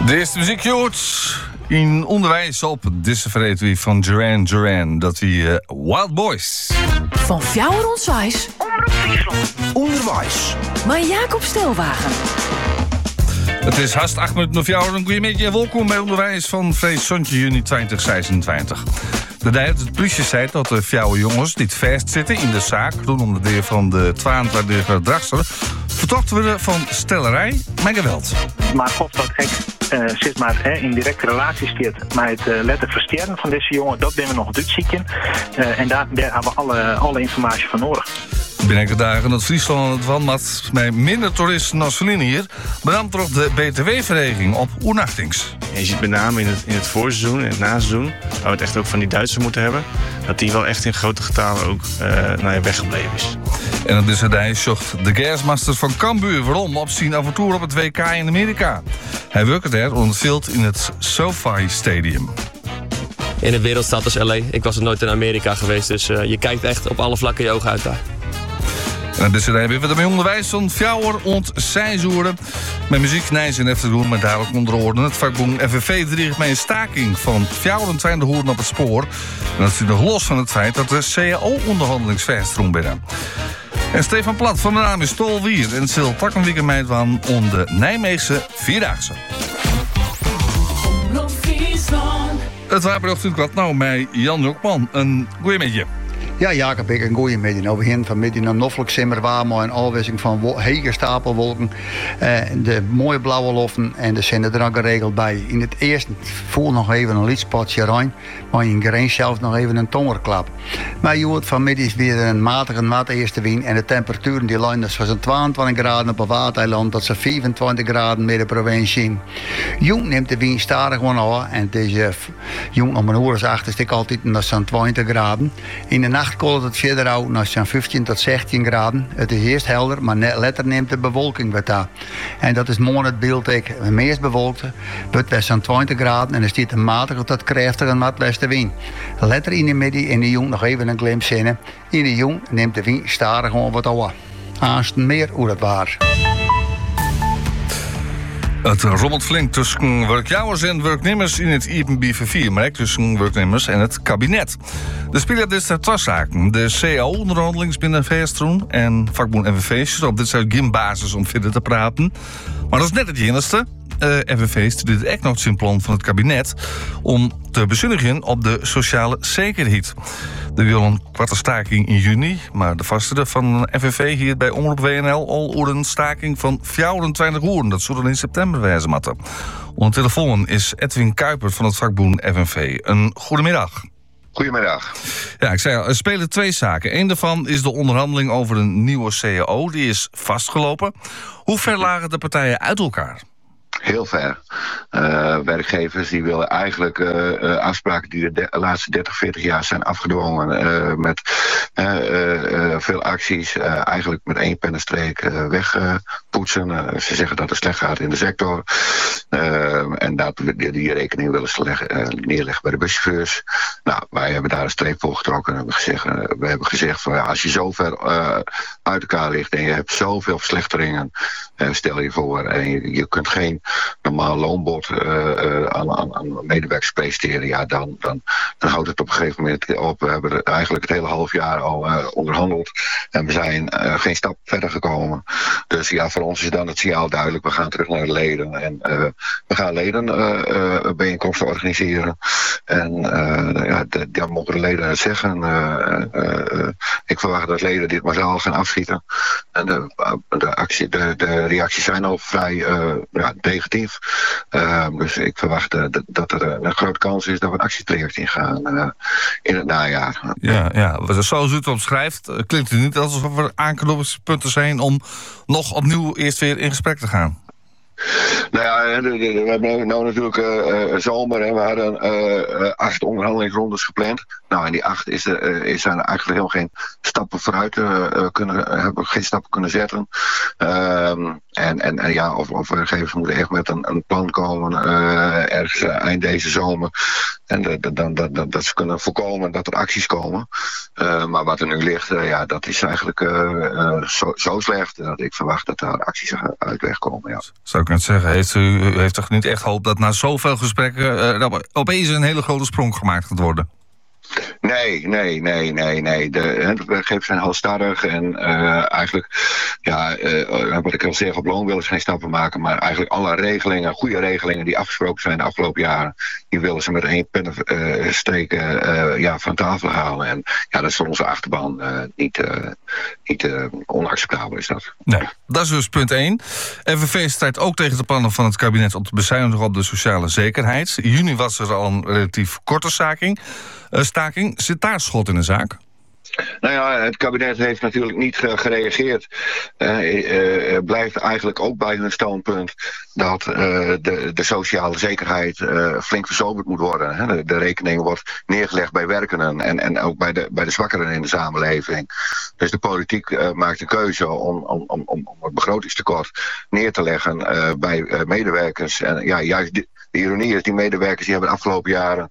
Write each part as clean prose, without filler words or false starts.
De eerste muziek je hoort in onderwijs op deze verreed van Duran, dat die Wild Boys. Van Fjouwer Ontwijs. Omroep Friesland. Onderwijs. Maar Jacob Stelwagen. Het is haast 8 minuten of jou. Een goeiemiddag en welkom bij onderwijs van Vrees Sontje juni 2026. De tijd het politie zei dat de fjouwe jongens niet vastzitten in de zaak rondom de deur van de 22-jarige dragster verdacht worden van stellerij met geweld. Maar of dat gek zit maar in directe relatie staat met het letter versterren van deze jongen, dat ben we nog uitzieken. En daar hebben we alle informatie van nodig. Binnen enkele dagen dat Friesland het wandmat met minder toeristen als verliezen hier, bedankt toch de BTW-verheging op oernachtings. Je ziet met name in het voorseizoen en het naseizoen, waar we het echt ook van die Duitsers moeten hebben, dat die wel echt in grote getalen ook weggebleven is. En op deze dag zocht de gasmaster van Cambuur waarom op zijn avontuur op het WK in Amerika. Hij werkte er ondervield in het SoFi Stadium. In een wereldstad als LA. Ik was er nooit in Amerika geweest, dus je kijkt echt op alle vlakken je ogen uit daar. En dus hebben we de onderwijs van Fjouwer ont Seizoeren. Met muziek, nijs en eftergroen, met dadelijk onderordenen. Het vakboek FNV dreigt met een staking van Fjouwer en de hoeren op het spoor. En dat is nog los van het feit dat de CAO-onderhandelingsvestroom binnen. En Stefan Plat van de naam is Tolwier en Sil Takkenwieken meid van om de Nijmeegse Vierdaagse. Het wapenbericht natuurlijk wat nou met Jan Jokman. Een goeiemiddag. Ja, Jacob, ik een goeie middag. Nou, we beginnen vanmiddag een noffelijk simmer waar, maar een afwisseling van hege stapelwolken. De mooie blauwe loften en er zijn er ook geregeld bij. In het eerste voel nog even een liedspotje rein, maar in Green zelf nog even een tongerklap. Maar je hoort vanmiddag weer een matige nat eerste wind en de temperaturen die liggen dus van 22 graden op een watereiland tot zo'n 25 graden midden provincie. Jong neemt de wind stadig gewoon aan en het is jong om een uur is achter altijd naar zo'n 20 graden. In de nacht koelt het verder uit naar zo'n 15 tot 16 graden. Het is eerst helder, maar later neemt de bewolking wat aan. En dat is morgen het beeld. Het meest bewolkte wordt bij zo'n 20 graden en er staat een matige tot krachtige noordwestenwind. Later in de middag in de jong nog even een glimp zinnen. In de jong neemt de wind stadig gewoon wat aan. Aanst meer hoe dat waar. Het rommelt flink tussen werkjouwers en werknemers in het IPB4, maar ook tussen werknemers en het kabinet. De speler dit zijn traszaken. De CAO-onderhandelings binnen VS-troen en vakboen FNV op dit zijn geen basis om verder te praten. Maar dat is net het enigste. FNV studeert echt nog zijn plan van het kabinet om te bezuinigen op de sociale zekerheid. Er wil een kwarte staking in juni, maar de vaste van FNV hier bij Omroep WNL al over een staking van 24 uur. Dat zullen in september wijzen matten. Onder de telefoon is Edwin Kuiper van het vakboen FNV. Een goedemiddag. Goedemiddag. Ja, ik zei al, er spelen twee zaken. Eén daarvan is de onderhandeling over een nieuwe CAO. Die is vastgelopen. Hoe ver lagen de partijen uit elkaar? Heel ver. Werkgevers die willen eigenlijk afspraken die de laatste 30, 40 jaar zijn afgedwongen met veel acties eigenlijk met één pennenstreek wegpoetsen. Ze zeggen dat het slecht gaat in de sector. En dat die rekening willen ze neerleggen bij de buschauffeurs. Nou, wij hebben daar een streep voor getrokken en we hebben gezegd van, ja, als je zo ver uit elkaar ligt en je hebt zoveel verslechteringen, stel je voor, en je kunt geen normaal loonbod aan medewerkers presenteren, ja, dan houdt het op een gegeven moment op. We hebben eigenlijk het hele half jaar al onderhandeld en we zijn geen stap verder gekomen. Dus ja, voor ons is dan het signaal duidelijk. We gaan terug naar de leden en we gaan ledenbijeenkomsten organiseren. En dan mogen de leden het zeggen. Ik verwacht dat leden dit massaal gaan afschieten. En de reacties zijn al vrij negatief. Dus ik verwacht dat er een grote kans is dat we een actietraject ingaan in het najaar. Ja, zoals u het omschrijft, klinkt het niet alsof er aanknopingspunten zijn om nog opnieuw eerst weer in gesprek te gaan. Nou ja, we hebben nu natuurlijk zomer en we hadden 8 onderhandelingsrondes gepland. Nou, en die 8 zijn eigenlijk helemaal geen stappen vooruit hebben geen stappen kunnen zetten. En ja, of werkgevers moeten echt met een plan komen ergens eind deze zomer. En dat ze kunnen voorkomen dat er acties komen. Maar wat er nu ligt, dat is eigenlijk zo slecht dat ik verwacht dat daar acties uit wegkomen. Ja. Zou ik net zeggen, U heeft toch niet echt hoop dat na zoveel gesprekken er opeens een hele grote sprong gemaakt gaat worden? Nee. De werkgevers zijn halstarrig en eigenlijk, wat ik al zeg, op loon willen ze geen stappen maken, maar eigenlijk alle regelingen, goede regelingen die afgesproken zijn de afgelopen jaren, die willen ze met één pennenstreek van tafel halen. En ja, dat is voor onze achterban niet onacceptabel is dat. Nee, dat is dus punt 1. FNV strijdt ook tegen de plannen van het kabinet om te bezuinigen op de sociale zekerheid. In juni was er al een relatief korte staking. Zit daar schot in de zaak? Nou ja, het kabinet heeft natuurlijk niet gereageerd. Blijft eigenlijk ook bij hun standpunt dat de sociale zekerheid flink verzoberd moet worden. Hè. De rekening wordt neergelegd bij werkenden en ook bij de zwakkeren in de samenleving. Dus de politiek maakt een keuze om het begrotingstekort neer te leggen bij medewerkers. En ja, juist de ironie is, die medewerkers die hebben de afgelopen jaren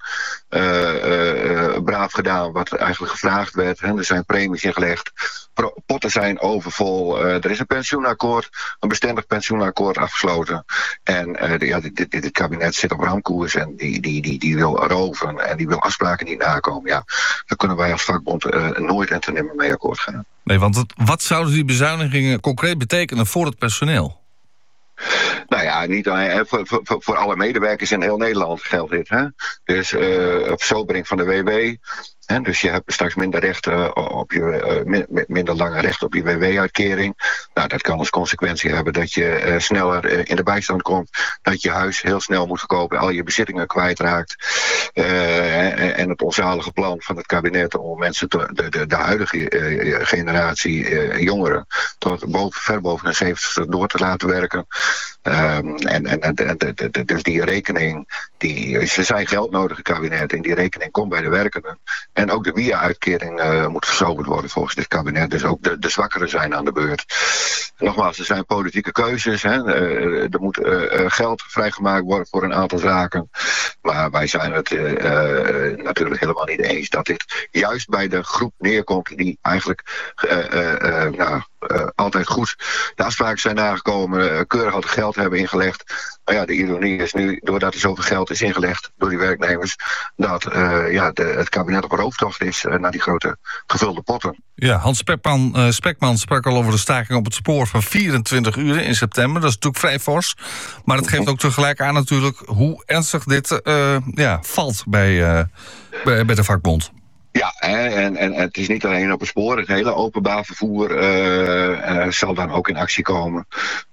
braaf gedaan wat eigenlijk gevraagd werd. Hè. Er zijn premies ingelegd, potten zijn overvol. Er is een pensioenakkoord, een bestendig pensioenakkoord afgesloten. En dit kabinet zit op ramkoers en die wil roven en die wil afspraken niet nakomen. Ja, daar kunnen wij als vakbond nooit en te nimmer mee akkoord gaan. Nee, want wat zouden die bezuinigingen concreet betekenen voor het personeel? Nou ja, niet alleen voor alle medewerkers in heel Nederland geldt dit. Hè? Dus verzobering van de WW. Hè? Dus je hebt straks minder recht minder lange recht op je WW-uitkering. Nou, dat kan als consequentie hebben dat je sneller in de bijstand komt. Dat je huis heel snel moet verkopen, al je bezittingen kwijtraakt. En het onzalige plan van het kabinet om mensen, de huidige generatie jongeren, tot ver boven de 70 door te laten werken. Dus die rekening, ze zijn geld nodig, het kabinet, en die rekening komt bij de werkenden. En ook de WIA-uitkering moet verzoberd worden volgens dit kabinet. Dus ook de zwakkeren zijn aan de beurt. Nogmaals, er zijn politieke keuzes. Hè. Er moet geld vrijgemaakt worden voor een aantal zaken. Maar wij zijn het natuurlijk helemaal niet eens dat dit juist bij de groep neerkomt die eigenlijk altijd goed de afspraken zijn nagekomen, keurig al het geld hebben ingelegd. Maar ja, de ironie is nu, doordat er zoveel geld is ingelegd door die werknemers, dat het kabinet op rooftocht is naar die grote gevulde potten. Ja, Hans Spekman sprak al over de staking op het spoor van 24 uur in september. Dat is natuurlijk vrij fors. Maar het geeft ook tegelijk aan natuurlijk hoe ernstig dit valt bij de vakbond. Ja, en het is niet alleen op het spoor. Het hele openbaar vervoer zal dan ook in actie komen.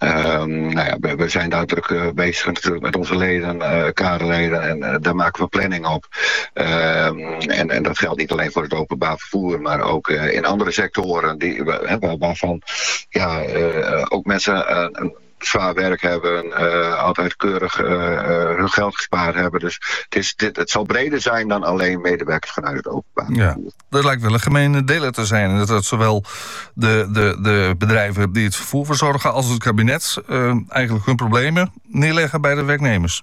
We zijn daar druk bezig natuurlijk met onze leden, kaderleden. En daar maken we planning op. En dat geldt niet alleen voor het openbaar vervoer, maar ook in andere sectoren waarvan ook mensen zwaar werk hebben, altijd keurig hun geld gespaard hebben. Dus het zal breder zijn dan alleen medewerkers vanuit het openbaar. Ja, dat lijkt wel een gemene deler te zijn. Dat zowel de bedrijven die het vervoer verzorgen als het kabinet eigenlijk hun problemen neerleggen bij de werknemers.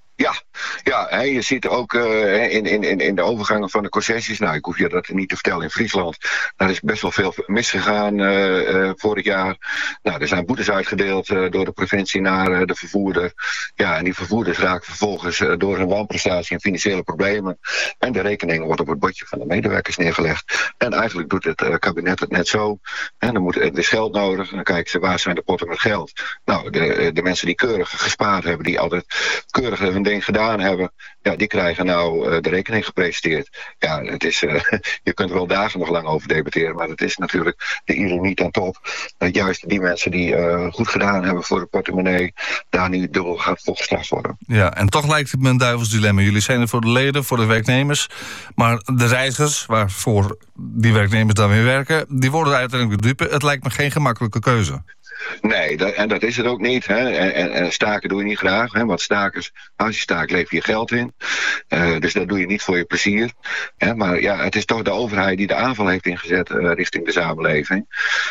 Ja, je ziet ook in de overgangen van de concessies. Nou, ik hoef je dat niet te vertellen in Friesland. Daar is best wel veel misgegaan vorig jaar. Nou, er zijn boetes uitgedeeld door de provincie naar de vervoerder. Ja, en die vervoerders raken vervolgens door hun wanprestatie en financiële problemen. En de rekening wordt op het bordje van de medewerkers neergelegd. En eigenlijk doet het kabinet het net zo. En er is geld nodig. En dan kijken ze, waar zijn de potten met geld? Nou, de mensen die keurig gespaard hebben, die altijd keurig hun ding gedaan hebben, ja, die krijgen nou de rekening gepresenteerd. Ja, het is, je kunt er wel dagen nog lang over debatteren, maar het is natuurlijk de ironie ten top. Dat juist die mensen die goed gedaan hebben voor de portemonnee, daar nu dubbel gaat voor gestraft worden. Ja, en toch lijkt het me een duivels dilemma. Jullie zijn er voor de leden, voor de werknemers, maar de reizigers, waarvoor die werknemers dan weer werken, die worden uiteindelijk de dupe. Het lijkt me geen gemakkelijke keuze. Nee, en dat is het ook niet. Hè. En staken doe je niet graag. Hè, want stakers, als je staakt, lever je geld in. Dus dat doe je niet voor je plezier. Hè, maar ja, het is toch de overheid die de aanval heeft ingezet richting de samenleving.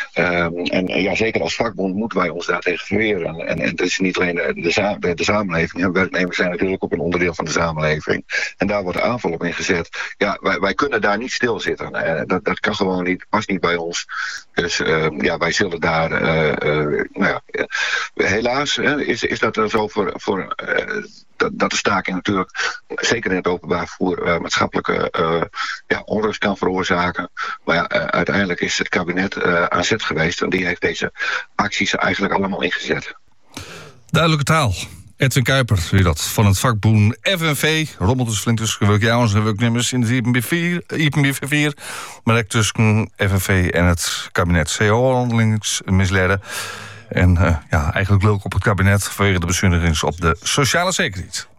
En zeker als vakbond moeten wij ons daartegen verweren. En het is niet alleen de samenleving. Hè. Werknemers zijn natuurlijk ook een onderdeel van de samenleving. En daar wordt de aanval op ingezet. Ja, wij kunnen daar niet stilzitten. Dat kan gewoon niet, past niet bij ons. Dus wij zullen daar helaas is dat er zo voor dat de staking natuurlijk, zeker in het openbaar vervoer, maatschappelijke onrust kan veroorzaken. Maar uiteindelijk is het kabinet aan zet geweest en die heeft deze acties eigenlijk allemaal ingezet. Duidelijke taal. Edwin Kuiper, weer dat, van het vakboen FNV. Rommelt dus flink tussen werkjouwers en werknemers in de IPB4. Maar ook tussen FNV en het kabinet. CO-handelingsmisleiden. En eigenlijk leuk op het kabinet vanwege de bezuinigingen op de sociale zekerheid.